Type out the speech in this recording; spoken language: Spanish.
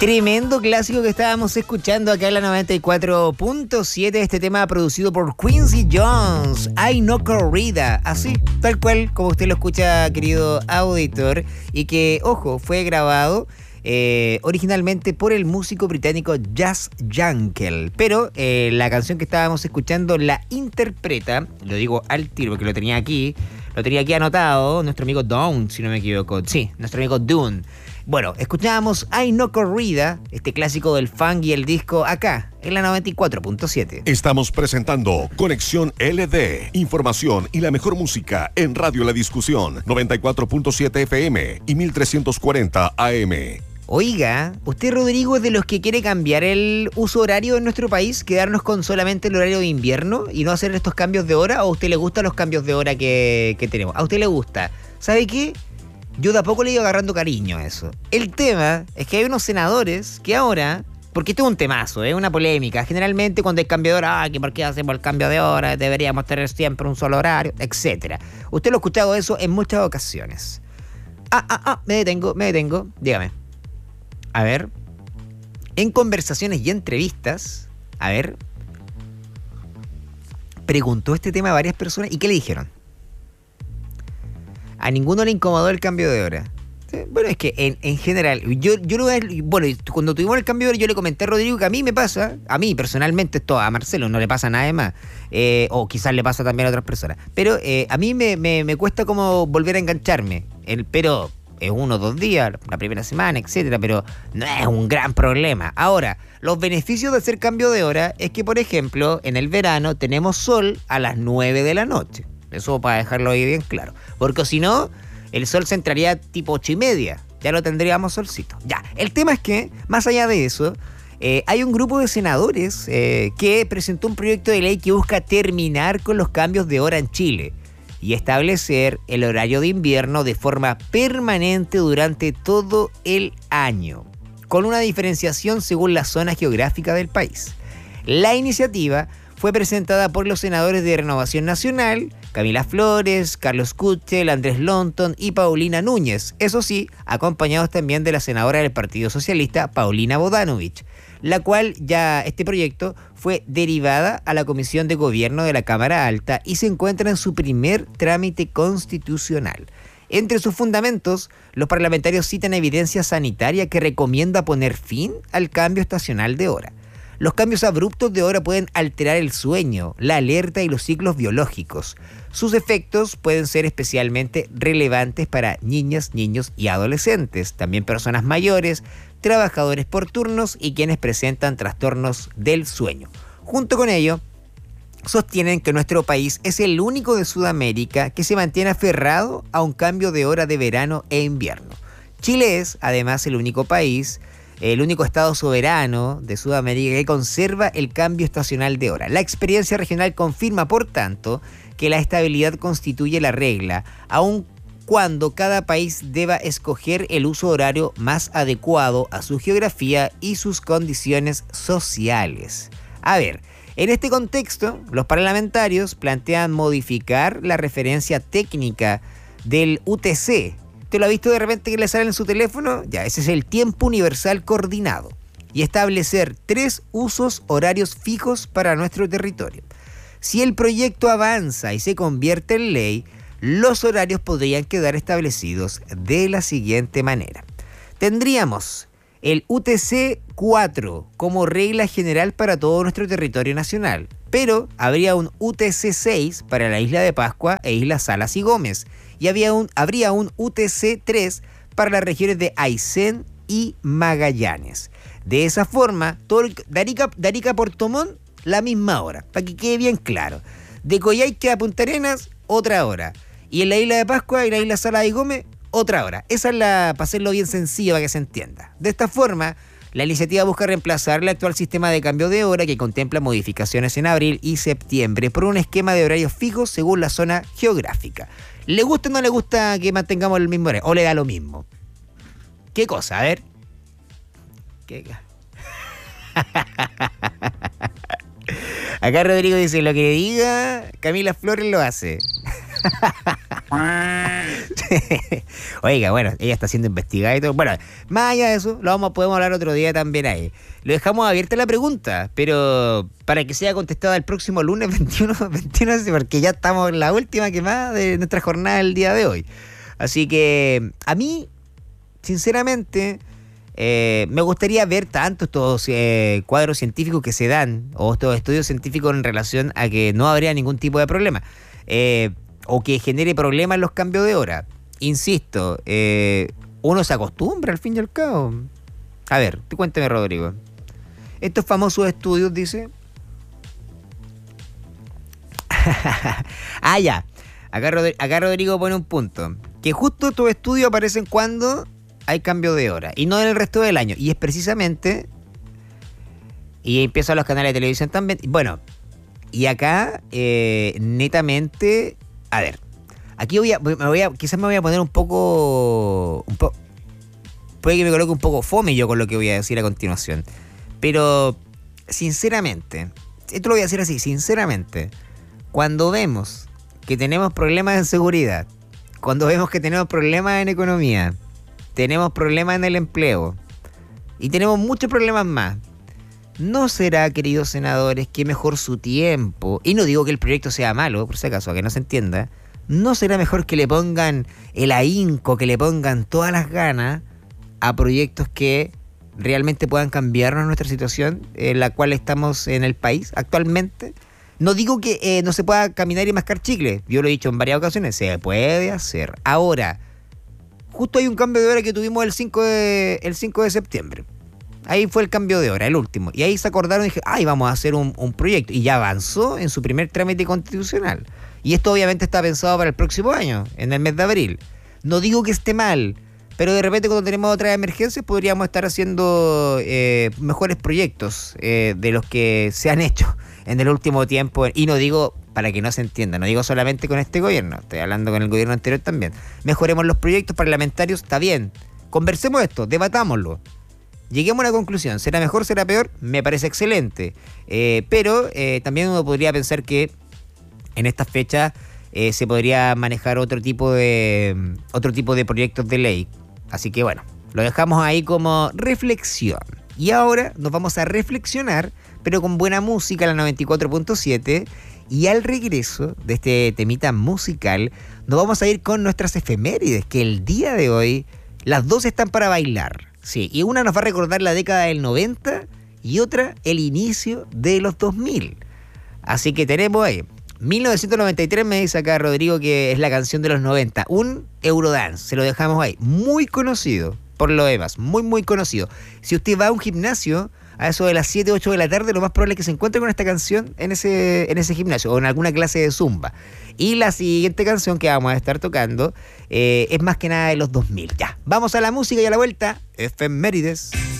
Tremendo clásico que estábamos escuchando acá en la 94.7. Este tema producido por Quincy Jones, I No Corrida. Así, tal cual como usted lo escucha, querido auditor. Y que, ojo, fue grabado originalmente por el músico británico Jas Jankel. Pero la canción que estábamos escuchando la interpreta, lo digo al tiro porque lo tenía aquí anotado, nuestro amigo Dune, si no me equivoco. Sí, nuestro amigo Dune. Bueno, escuchábamos I No Corrida, este clásico del funk y el disco acá, en la 94.7. Estamos presentando Conexión LD, información y la mejor música en Radio La Discusión, 94.7 FM y 1340 AM. Oiga, ¿usted, Rodrigo, es de los que quiere cambiar el uso horario en nuestro país? ¿Quedarnos con solamente el horario de invierno y no hacer estos cambios de hora? ¿O a usted le gustan los cambios de hora que tenemos? ¿A usted le gusta? ¿Sabe qué? Yo de a poco le he ido agarrando cariño a eso. El tema es que hay unos senadores que ahora, porque esto es un temazo, es una polémica. Generalmente cuando hay cambio de hora, que por qué hacemos el cambio de hora, deberíamos tener siempre un solo horario, etc. Usted lo ha escuchado eso en muchas ocasiones. Me detengo, dígame. A ver, en conversaciones y entrevistas, preguntó este tema a varias personas y ¿qué le dijeron? A ninguno le incomodó el cambio de hora. Bueno, es que en general, cuando tuvimos el cambio de hora yo le comenté a Rodrigo que a mí me pasa, a mí personalmente, esto a Marcelo no le pasa nada más, o quizás le pasa también a otras personas, pero a mí me cuesta como volver a engancharme, pero es 1 o 2 días, la primera semana, etcétera, pero no es un gran problema. Ahora, los beneficios de hacer cambio de hora es que, por ejemplo, en el verano tenemos sol a las 9 de la noche. Eso para dejarlo ahí bien claro. Porque si no, el sol se entraría tipo 8:30. Ya lo tendríamos solcito. Ya, el tema es que, más allá de eso, hay un grupo de senadores que presentó un proyecto de ley que busca terminar con los cambios de hora en Chile y establecer el horario de invierno de forma permanente durante todo el año, con una diferenciación según la zona geográfica del país. La iniciativa fue presentada por los senadores de Renovación Nacional, Camila Flores, Carlos Kuchel, Andrés Lonton y Paulina Núñez. Eso sí, acompañados también de la senadora del Partido Socialista, Paulina Bodanovich, la cual ya este proyecto fue derivada a la Comisión de Gobierno de la Cámara Alta y se encuentra en su primer trámite constitucional. Entre sus fundamentos, los parlamentarios citan evidencia sanitaria que recomienda poner fin al cambio estacional de hora. Los cambios abruptos de hora pueden alterar el sueño, la alerta y los ciclos biológicos. Sus efectos pueden ser especialmente relevantes para niñas, niños y adolescentes, también personas mayores, trabajadores por turnos y quienes presentan trastornos del sueño. Junto con ello, sostienen que nuestro país es el único de Sudamérica que se mantiene aferrado a un cambio de hora de verano e invierno. Chile es, además, el único estado soberano de Sudamérica que conserva el cambio estacional de hora. La experiencia regional confirma, por tanto, que la estabilidad constituye la regla, aun cuando cada país deba escoger el uso horario más adecuado a su geografía y sus condiciones sociales. A ver, en este contexto, los parlamentarios plantean modificar la referencia técnica del UTC. ¿Usted lo ha visto de repente que le sale en su teléfono? Ya, ese es el tiempo universal coordinado. Y establecer 3 usos horarios fijos para nuestro territorio. Si el proyecto avanza y se convierte en ley, los horarios podrían quedar establecidos de la siguiente manera. Tendríamos el UTC 4 como regla general para todo nuestro territorio nacional, pero habría un UTC 6 para la isla de Pascua e islas Salas y Gómez, y habría un UTC 3 para las regiones de Aysén y Magallanes. De esa forma, todo de Arica a Puerto Montt, la misma hora, para que quede bien claro. De Coyhaique a Punta Arenas, otra hora. Y en la isla de Pascua y la isla Salas y Gómez, otra hora. Esa es para hacerlo bien sencillo, para que se entienda. De esta forma, la iniciativa busca reemplazar el actual sistema de cambio de hora que contempla modificaciones en abril y septiembre por un esquema de horarios fijos según la zona geográfica. ¿Le gusta o no le gusta que mantengamos el mismo horario? ¿O le da lo mismo? ¿Qué cosa? A ver. ¿Qué? Acá Rodrigo dice, lo que diga Camila Flores lo hace. Oiga, bueno, ella está siendo investigada y todo. Bueno, más allá de eso, podemos hablar otro día también ahí. Lo dejamos abierta la pregunta, pero para que sea contestada el próximo lunes 21, porque ya estamos en la última quemada de nuestra jornada del día de hoy. Así que a mí, sinceramente, me gustaría ver tanto estos cuadros científicos que se dan, o estos estudios científicos en relación a que no habría ningún tipo de problema, o que genere problemas en los cambios de hora. Insisto, uno se acostumbra al fin y al cabo. A ver, cuéntame, Rodrigo. Estos famosos estudios, dice. Ah, ya. Acá Rodrigo pone un punto. Que justo estos estudios aparecen cuando hay cambio de hora y no en el resto del año. Y es precisamente... Y empiezan los canales de televisión también. Bueno, y acá, netamente... A ver, aquí quizás me voy a poner un poco... Puede que me coloque un poco fome yo con lo que voy a decir a continuación. Pero, sinceramente, esto lo voy a decir así, sinceramente, cuando vemos que tenemos problemas en seguridad, cuando vemos que tenemos problemas en economía, tenemos problemas en el empleo y tenemos muchos problemas más, ¿no será, queridos senadores, que mejor su tiempo, y no digo que el proyecto sea malo, por si acaso, a que no se entienda, no será mejor que le pongan el ahínco, que le pongan todas las ganas a proyectos que realmente puedan cambiarnos nuestra situación en la cual estamos en el país actualmente? No digo que no se pueda caminar y mascar chicle, yo lo he dicho en varias ocasiones, se puede hacer. Ahora, justo hay un cambio de hora que tuvimos el 5 de septiembre. Ahí fue el cambio de hora, el último. Y ahí se acordaron y dije, vamos a hacer un proyecto. Y ya avanzó en su primer trámite constitucional. Y esto obviamente está pensado para el próximo año, en el mes de abril. No digo que esté mal, pero de repente cuando tenemos otras emergencias podríamos estar haciendo mejores proyectos de los que se han hecho en el último tiempo. Y no digo, para que no se entienda, no digo solamente con este gobierno, estoy hablando con el gobierno anterior también. Mejoremos los proyectos parlamentarios, está bien. Conversemos esto, debatámoslo. Lleguemos a una conclusión, ¿será mejor, será peor? Me parece excelente. Pero también uno podría pensar que en estas fechas se podría manejar otro tipo de proyectos de ley. Así que bueno, lo dejamos ahí como reflexión. Y ahora nos vamos a reflexionar, pero con buena música, la 94.7. Y al regreso de este temita musical, nos vamos a ir con nuestras efemérides, que el día de hoy, las dos están para bailar. Sí, y una nos va a recordar la década del 90 y otra el inicio de los 2000. Así que tenemos ahí 1993, me dice acá Rodrigo, que es la canción de los 90, un Eurodance, se lo dejamos ahí, muy conocido por lo demás, muy muy conocido. Si usted va a un gimnasio a eso de las 7, 8 de la tarde, lo más probable es que se encuentre con esta canción en ese gimnasio o en alguna clase de zumba. Y la siguiente canción que vamos a estar tocando es más que nada de los 2000. Ya, vamos a la música y a la vuelta, efemérides.